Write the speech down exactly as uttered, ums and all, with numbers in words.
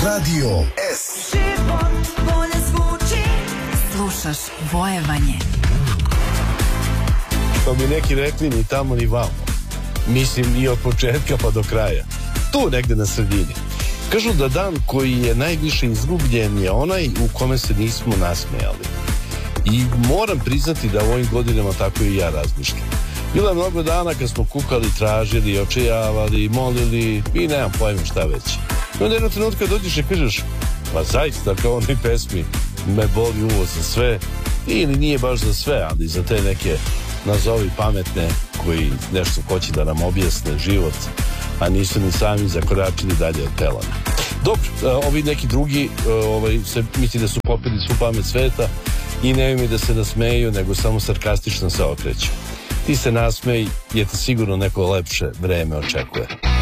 Radio S. Život bolje zvuči. Slušaš Vojevanje. Što bi neki rekli, ni tamo ni vamo. Mislim i od početka pa do kraja. Tu negde na sredini. Kažu da dan koji je najviše izgubljen je onaj u kome se nismo nasmejali. I moram priznati da u ovim godinama tako i ja razmišljam. Bilo je mnogo dana kad smo kukali, tražili, očajavali, molili i nemam pojma šta već. I onda jednog trenutka dođeš i kažeš, pa zaista kao onoj pesmi, me boli uvo za sve, ili nije baš za sve, ali za te neke nazovi pametne koji nešto hoće da nam objasne život, a nisu ni sami zakoračili dalje od pelana. Dobro, ovi neki drugi ovaj, se misli da su popili svu pamet sveta i ne mi da se nasmeju, nego samo sarkastično se okreću. Ti se nasmej, jer te sigurno neko lepše vreme očekuje.